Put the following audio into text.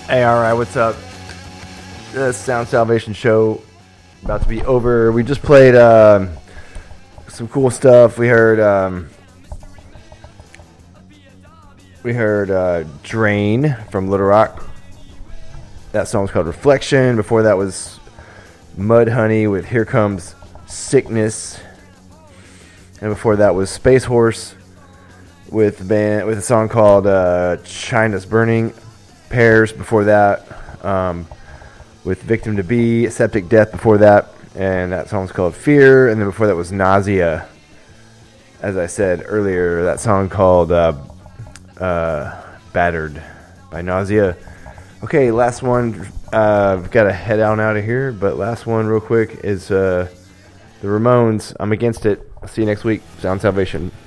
Hey, all right, what's up? The Sound Salvation show about to be over. We just played some cool stuff. We heard Drain from Little Rock. That song's called Reflection. Before that was Mudhoney with Here Comes Sickness. And before that was Space Horse with a song called China's Burning. Pairs before that, with Victim to Be, Septic Death before that, and that song's called Fear. And then before that was Nausea, as I said earlier, that song called Battered by Nausea. Okay, last one. I've got to head on out of here, but last one real quick is the Ramones. I'm Against It. I'll see you next week. Sound Salvation.